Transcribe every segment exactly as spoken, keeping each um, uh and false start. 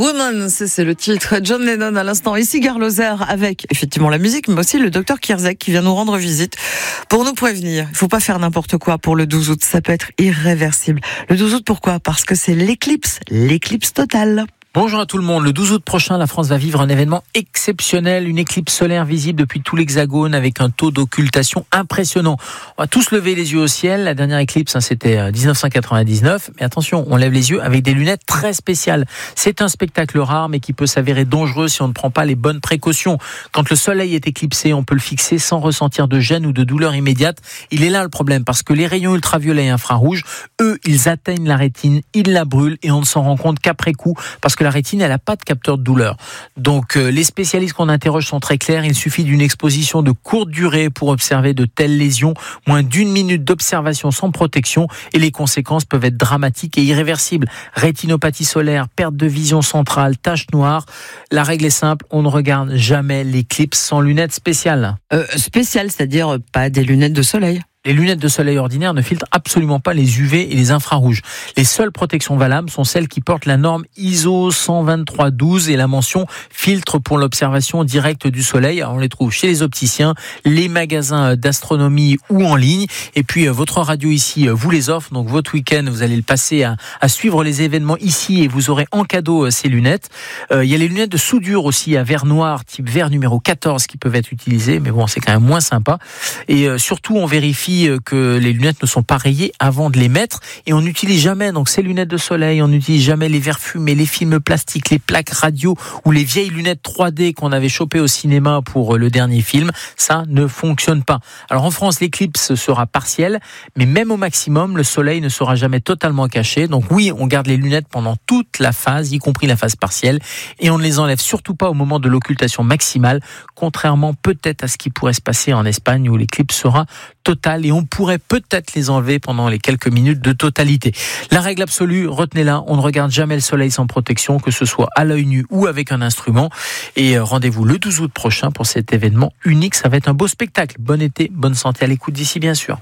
Woman, c'est, c'est le titre. John Lennon à l'instant. Ici Gare Lozère avec effectivement la musique, mais aussi le docteur Kierzek qui vient nous rendre visite pour nous prévenir. Il faut pas faire n'importe quoi pour le douze août. Ça peut être irréversible. Le douze août, pourquoi ? Parce que c'est l'éclipse, l'éclipse totale. Bonjour à tout le monde. Le douze août prochain, la France va vivre un événement exceptionnel, une éclipse solaire visible depuis tout l'Hexagone avec un taux d'occultation impressionnant. On va tous lever les yeux au ciel. La dernière éclipse, hein, c'était dix-neuf cent quatre-vingt-dix-neuf. Mais attention, on lève les yeux avec des lunettes très spéciales. C'est un spectacle rare, mais qui peut s'avérer dangereux si on ne prend pas les bonnes précautions. Quand le soleil est éclipsé, on peut le fixer sans ressentir de gêne ou de douleur immédiate. Il est là le problème, parce que les rayons ultraviolets et infrarouges, eux, ils atteignent la rétine, ils la brûlent et on ne s'en rend compte qu'après coup, parce que la rétine, elle n'a pas de capteur de douleur. Donc, euh, les spécialistes qu'on interroge sont très clairs. Il suffit d'une exposition de courte durée pour observer de telles lésions. Moins d'une minute d'observation sans protection et les conséquences peuvent être dramatiques et irréversibles. Rétinopathie solaire, perte de vision centrale, taches noires. La règle est simple, on ne regarde jamais l'éclipse sans lunettes spéciales. Euh, spéciales, c'est-à-dire pas des lunettes de soleil. Les lunettes de soleil ordinaires ne filtrent absolument pas les U V et les infrarouges. Les seules protections valables sont celles qui portent la norme I S O cent vingt-trois douze et la mention filtre pour l'observation directe du soleil. Alors on les trouve chez les opticiens, les magasins d'astronomie ou en ligne. Et puis votre radio ici vous les offre. Donc votre week-end, vous allez le passer à, à suivre les événements ici et vous aurez en cadeau ces lunettes. Euh, il y a les lunettes de soudure aussi à verre noir, type verre numéro quatorze qui peuvent être utilisées. Mais bon, c'est quand même moins sympa. Et euh, surtout, on vérifie que les lunettes ne sont pas rayées avant de les mettre et on n'utilise jamais donc ces lunettes de soleil, on n'utilise jamais les verres fumés, les films plastiques, les plaques radio ou les vieilles lunettes trois D qu'on avait chopées au cinéma pour le dernier film. Ça ne fonctionne pas. Alors en France, l'éclipse sera partielle, mais même au maximum, le soleil ne sera jamais totalement caché. Donc oui, on garde les lunettes pendant toute la phase, y compris la phase partielle, et on ne les enlève surtout pas au moment de l'occultation maximale, contrairement peut-être à ce qui pourrait se passer en Espagne où l'éclipse sera totale et on pourrait peut-être les enlever pendant les quelques minutes de totalité. La règle absolue, retenez-la, on ne regarde jamais le soleil sans protection, que ce soit à l'œil nu ou avec un instrument. Et rendez-vous le douze août prochain pour cet événement unique. Ça va être un beau spectacle. Bon été, bonne santé à l'écoute d'ici, bien sûr.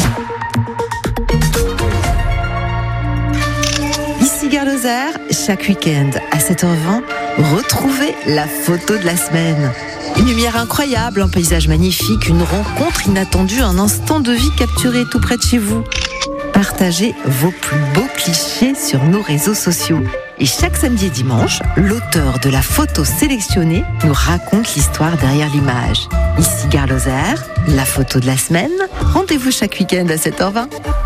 Ici Gare Lozère, chaque week-end à sept heures vingt, retrouvez la photo de la semaine. Une lumière incroyable, un paysage magnifique, une rencontre inattendue, un instant de vie capturé tout près de chez vous. Partagez vos plus beaux clichés sur nos réseaux sociaux. Et chaque samedi et dimanche, l'auteur de la photo sélectionnée nous raconte l'histoire derrière l'image. Ici Gare Lozère, la photo de la semaine. Rendez-vous chaque week-end à sept heures vingt.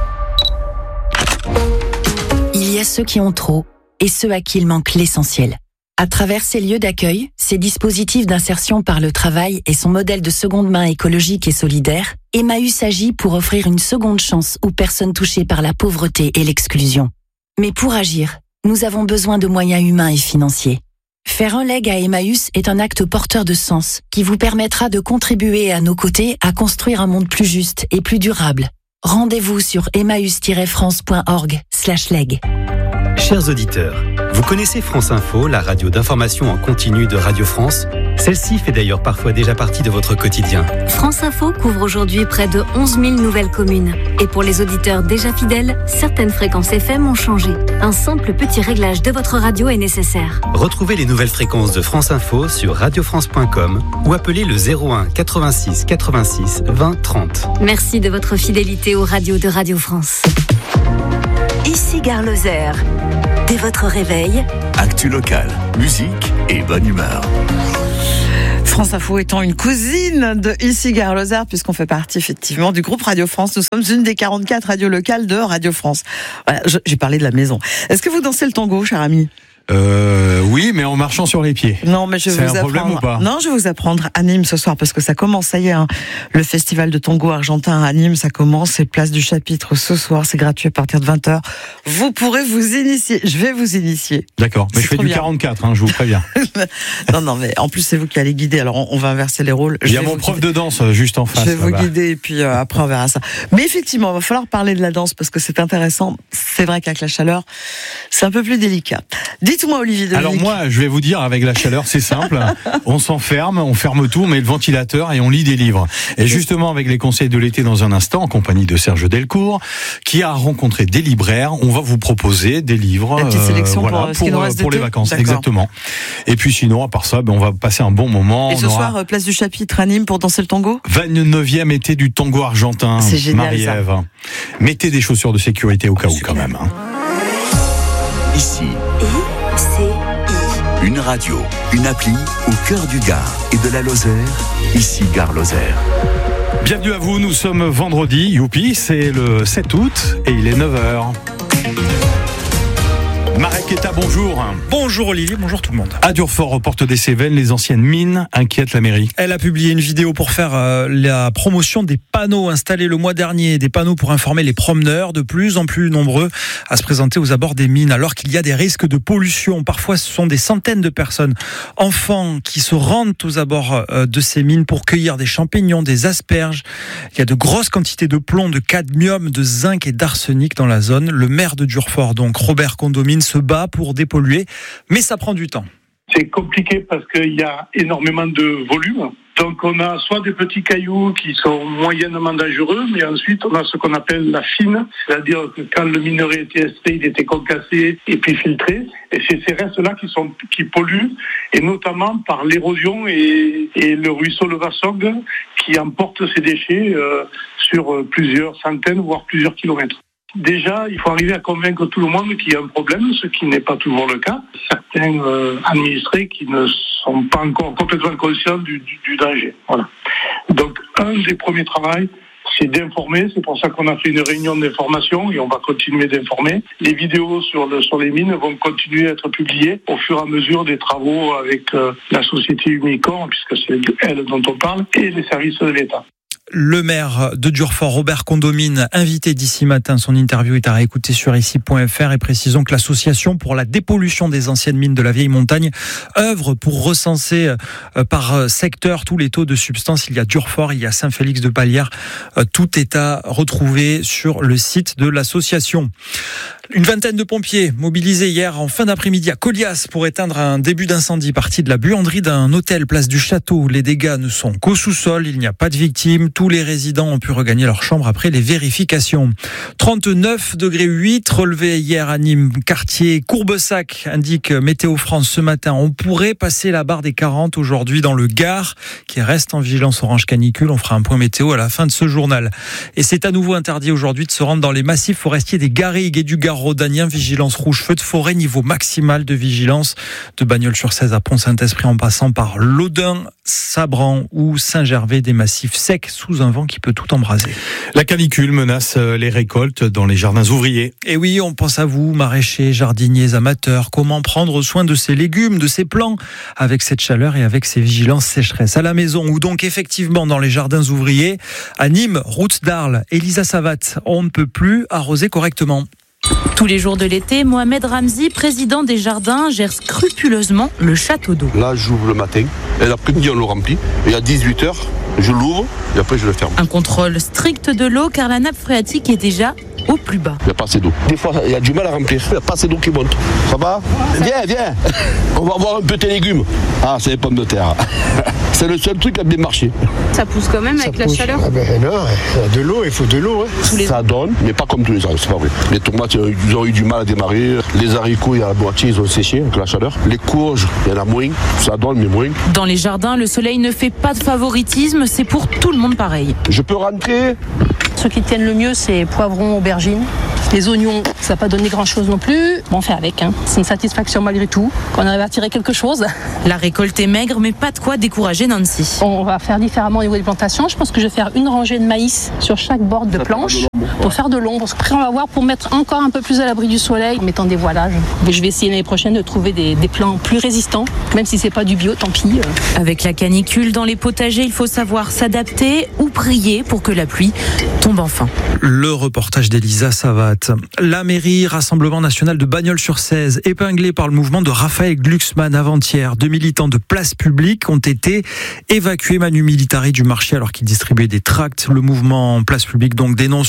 Il y a ceux qui ont trop et ceux à qui il manque l'essentiel. À travers ces lieux d'accueil, ces dispositifs d'insertion par le travail et son modèle de seconde main écologique et solidaire, Emmaüs agit pour offrir une seconde chance aux personnes touchées par la pauvreté et l'exclusion. Mais pour agir, nous avons besoin de moyens humains et financiers. Faire un leg à Emmaüs est un acte porteur de sens qui vous permettra de contribuer à nos côtés à construire un monde plus juste et plus durable. Rendez-vous sur emmaüs tiret france point org slash leg. Chers auditeurs, vous connaissez France Info, la radio d'information en continu de Radio France ? Celle-ci fait d'ailleurs parfois déjà partie de votre quotidien. France Info couvre aujourd'hui près de onze mille nouvelles communes. Et pour les auditeurs déjà fidèles, certaines fréquences F M ont changé. Un simple petit réglage de votre radio est nécessaire. Retrouvez les nouvelles fréquences de France Info sur radio france point com ou appelez le zéro un quatre-vingt-six quatre-vingt-six vingt trente. Merci de votre fidélité aux radios de Radio France. Ici Gare Lozère. Dès votre réveil, actu local, musique et bonne humeur. France Info étant une cousine de Ici Gare Lozère, puisqu'on fait partie effectivement du groupe Radio France. Nous sommes une des quarante-quatre radios locales de Radio France. Voilà, j'ai parlé de la maison. Est-ce que vous dansez le tango, cher ami ? Euh, oui, mais en marchant sur les pieds. Non, mais je vais C'est vous un apprendre. problème ou pas ? Non, je vais vous apprendre à Nîmes ce soir parce que ça commence, ça y est, hein. Le festival de tango argentin à Nîmes, ça commence, c'est place du Chapitre ce soir, c'est gratuit à partir de vingt heures. Vous pourrez vous initier, je vais vous initier. D'accord, mais C'est je fais trop du bien. quarante-quatre, hein, je vous préviens. Non, non, mais en plus c'est vous qui allez guider, alors on, on va inverser les rôles. Il Je y a vais mon vous prof guider. de danse juste en face. Je vais vous là-bas. guider et puis euh, après on verra ça. Mais effectivement, il va falloir parler de la danse parce que c'est intéressant. C'est vrai qu'avec la chaleur, c'est un peu plus délicat. Dites-moi, Olivier Devic. Alors moi, je vais vous dire, avec la chaleur, c'est simple. On s'enferme, on ferme tout, on met le ventilateur et on lit des livres. Et justement, avec les conseils de l'été dans un instant, en compagnie de Serge Delcourt, qui a rencontré des libraires, on va vous proposer des livres. La petite sélection euh, voilà, pour, pour, pour, pour les vacances. D'accord. Exactement. Et puis sinon, à part ça, ben, on va passer un bon moment. Et ce on aura... soir, place du Chapitre à Nîmes pour danser le tango. vingt-neuvième été du tango argentin. C'est génial, Marie-Ève. Ça. Mettez des chaussures de sécurité au cas où quand même. Hein. Ici. I C I. Une radio, une appli au cœur du Gard et de la Lozère. Ici Gare Lozère. Bienvenue à vous, nous sommes vendredi, youpi, c'est le sept août et il est neuf heures. Marek Etta, bonjour. Bonjour Olivier, bonjour tout le monde. À Durfort, aux portes des Cévennes, les anciennes mines inquiètent la mairie. Elle a publié une vidéo pour faire euh, la promotion des panneaux installés le mois dernier, des panneaux pour informer les promeneurs, de plus en plus nombreux à se présenter aux abords des mines, alors qu'il y a des risques de pollution. Parfois, ce sont des centaines de personnes, enfants, qui se rendent aux abords euh, de ces mines pour cueillir des champignons, des asperges. Il y a de grosses quantités de plomb, de cadmium, de zinc et d'arsenic dans la zone. Le maire de Durfort, donc Robert Condomine, se bat pour dépolluer, mais ça prend du temps. C'est compliqué parce qu'il y a énormément de volume. Donc on a soit des petits cailloux qui sont moyennement dangereux, mais ensuite on a ce qu'on appelle la fine, c'est-à-dire que quand le minerai était extrait, il était concassé et puis filtré. Et c'est ces restes-là qui sont qui polluent, et notamment par l'érosion et, et le ruisseau le Vassogue qui emporte ces déchets euh, sur plusieurs centaines, voire plusieurs kilomètres. Déjà, il faut arriver à convaincre tout le monde qu'il y a un problème, ce qui n'est pas toujours le cas. Certains euh, administrés qui ne sont pas encore complètement conscients du, du, du danger. Voilà. Donc, un des premiers travaux, c'est d'informer. C'est pour ça qu'on a fait une réunion d'information et on va continuer d'informer. Les vidéos sur, le, sur les mines vont continuer à être publiées au fur et à mesure des travaux avec euh, la société Umicore, puisque c'est elle dont on parle, et les services de l'État. Le maire de Durfort, Robert Condomine, invité d'ici matin. Son interview est à réécouter sur ici point f r, et précisons que l'association pour la dépollution des anciennes mines de la vieille montagne œuvre pour recenser par secteur tous les taux de substances. Il y a Durfort, il y a Saint-Félix de Ballières. Tout est à retrouver sur le site de l'association. Une vingtaine de pompiers mobilisés hier en fin d'après-midi à Colias pour éteindre un début d'incendie parti de la buanderie d'un hôtel place du Château. Les dégâts ne sont qu'au sous-sol, il n'y a pas de victimes. Tous les résidents ont pu regagner leur chambre après les vérifications. trente-neuf degrés huit relevés hier à Nîmes, quartier Courbessac, indique Météo France ce matin. On pourrait passer la barre des quarante aujourd'hui dans le Gard, qui reste en vigilance orange canicule. On fera un point météo à la fin de ce journal. Et c'est à nouveau interdit aujourd'hui de se rendre dans les massifs forestiers des Garrigues et du Gard rhodanien. Vigilance rouge, feu de forêt, niveau maximal de vigilance de Bagnols-sur-Cèze à Pont-Saint-Esprit en passant par Laudun, Sabran ou Saint-Gervais, des massifs secs sous un vent qui peut tout embraser. La canicule menace les récoltes dans les jardins ouvriers. Et oui, on pense à vous, maraîchers, jardiniers, amateurs. Comment prendre soin de ces légumes, de ces plants, avec cette chaleur et avec ces vigilances sécheresse à la maison ou donc effectivement dans les jardins ouvriers. À Nîmes, route d'Arles, Elisa Savat, on ne peut plus arroser correctement. Tous les jours de l'été, Mohamed Ramzi, président des jardins, gère scrupuleusement le château d'eau. Là, j'ouvre le matin, et l'après-midi, on le remplit. Et à dix-huit heures, je l'ouvre, et après, je le ferme. Un contrôle strict de l'eau, car la nappe phréatique est déjà au plus bas. Il n'y a pas assez d'eau. Des fois, il y a du mal à remplir. Il n'y a pas assez d'eau qui monte. Ça va ? Viens, viens. On va voir un peu tes légumes. Ah, c'est les pommes de terre. C'est le seul truc qui a bien marché. Ça pousse quand même ça avec pousse. La chaleur ? Ah ben non, de l'eau, il faut de l'eau. Hein. Les... Ça donne, mais pas comme tous les ans, c'est pas vrai. Les tomates, ils ont eu du mal à démarrer. Les haricots, il y a la moitié, ils ont séché avec la chaleur. Les courges, il y en a moins. Ça donne, mais moins. Dans les jardins, le soleil ne fait pas de favoritisme. C'est pour tout le monde pareil. Je peux rentrer ? Ceux qui tiennent le mieux, c'est poivrons, aubergines. Les oignons, ça n'a pas donné grand-chose non plus. Bon, on fait avec. Hein. C'est une satisfaction malgré tout, qu'on arrive à tirer quelque chose. La récolte est maigre, mais pas de quoi décourager Nancy. On va faire différemment au niveau des plantations. Je pense que je vais faire une rangée de maïs sur chaque bord de planche pour faire de l'ombre. Après, on va voir pour mettre encore un peu plus à l'abri du soleil, en mettant des voilages. Et je vais essayer l'année prochaine de trouver des, des plants plus résistants, même si c'est pas du bio, tant pis. Avec la canicule dans les potagers, il faut savoir s'adapter ou prier pour que la pluie tombe enfin. Le reportage d'Elisa Savat. La mairie Rassemblement National de Bagnols-sur-Cèze, épinglée par le mouvement de Raphaël Glucksmann avant-hier. Deux militants de Place Publique ont été évacués manu militari du marché alors qu'ils distribuaient des tracts. Le mouvement Place Publique donc dénonce une atteinte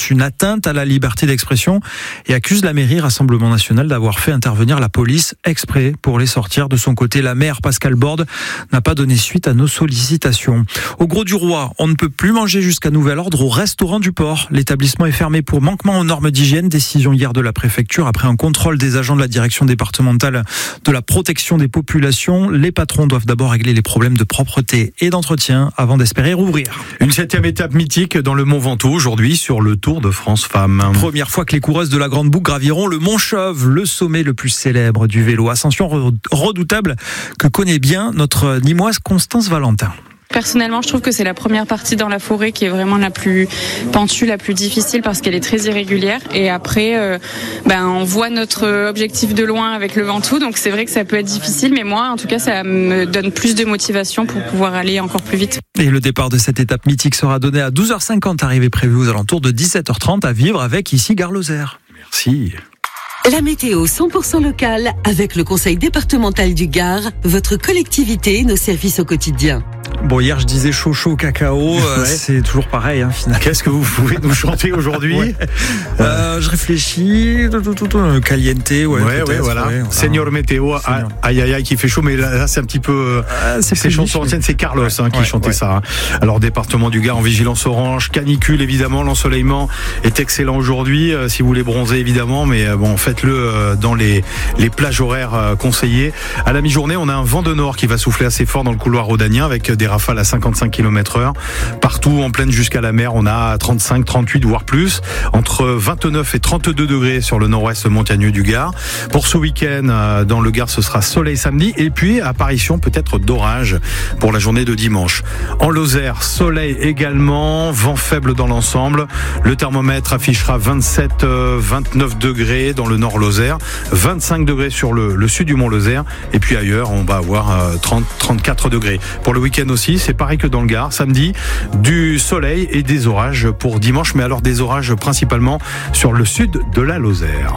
atteinte à la liberté d'expression et accuse la mairie Rassemblement National d'avoir fait intervenir la police exprès pour les sortir. De son côté, la maire Pascale Borde n'a pas donné suite à nos sollicitations. Au Gros du Roi, on ne peut plus manger jusqu'à nouvel ordre au restaurant du port. L'établissement est fermé pour manquement aux normes d'hygiène. Décision hier de la préfecture après un contrôle des agents de la direction départementale de la protection des populations. Les patrons doivent d'abord régler les problèmes de propreté et d'entretien avant d'espérer rouvrir. Une septième étape mythique dans le Mont Ventoux aujourd'hui sur le Tour de France Femmes. Première fois que les coureuses de la Grande Boucle graviront le Mont Chauve, le sommet le plus célèbre du vélo. Ascension redoutable que connaît bien notre Nîmoise Constance Valentin. Personnellement, je trouve que c'est la première partie dans la forêt qui est vraiment la plus pentue, la plus difficile parce qu'elle est très irrégulière. Et après, euh, ben, on voit notre objectif de loin avec le Ventoux, donc c'est vrai que ça peut être difficile. Mais moi, en tout cas, ça me donne plus de motivation pour pouvoir aller encore plus vite. Et le départ de cette étape mythique sera donné à douze heures cinquante, arrivée prévue aux alentours de dix-sept heures trente à vivre avec ici Gare Lozère. Merci. La météo cent pour cent locale avec le Conseil départemental du Gard, votre collectivité, nos services au quotidien. Bon, hier je disais chaud chaud cacao, euh, ouais. C'est toujours pareil hein, finalement. Qu'est-ce que vous pouvez nous chanter aujourd'hui? ouais. euh, Je réfléchis, tout, tout, tout, caliente, ouais, ouais, ouais voilà. Ouais, Seigneur Météo, Seigneur. aïe aïe aïe, qui fait chaud, mais là, là c'est un petit peu. Euh, c'est ces chansons anciennes, c'est Carlos ouais, hein, qui ouais, chantait ouais. ça. Hein. Alors département du Gard en vigilance orange, canicule évidemment, l'ensoleillement est excellent aujourd'hui. Euh, si vous voulez bronzer évidemment, mais euh, bon faites-le euh, dans les les plages horaires euh, conseillées. À la mi-journée, on a un vent de nord qui va souffler assez fort dans le couloir rhodanien avec des rafales à cinquante-cinq kilomètres heure. Partout en plaine jusqu'à la mer, on a trente-cinq, trente-huit voire plus. Entre vingt-neuf et trente-deux degrés sur le nord-ouest montagneux du Gard. Pour ce week-end, dans le Gard, ce sera soleil samedi et puis apparition peut-être d'orage pour la journée de dimanche. En Lozère, soleil également, vent faible dans l'ensemble. Le thermomètre affichera vingt-sept, vingt-neuf degrés dans le nord Lozère, vingt-cinq degrés sur le, le sud du Mont Lozère et puis ailleurs, on va avoir trente, trente-quatre degrés. Pour le week-end aussi, c'est pareil que dans le Gard. Samedi, du soleil et des orages pour dimanche, mais alors des orages principalement sur le sud de la Lozère.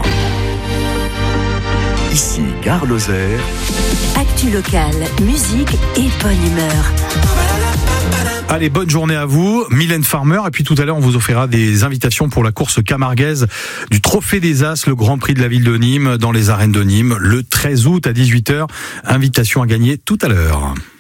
Ici, Gare Lozère. Actu locale, musique et bonne humeur. Allez, bonne journée à vous, Mylène Farmer. Et puis tout à l'heure, on vous offrira des invitations pour la course camarguaise du Trophée des As, le Grand Prix de la ville de Nîmes, dans les arènes de Nîmes, le treize août à dix-huit heures. Invitation à gagner tout à l'heure.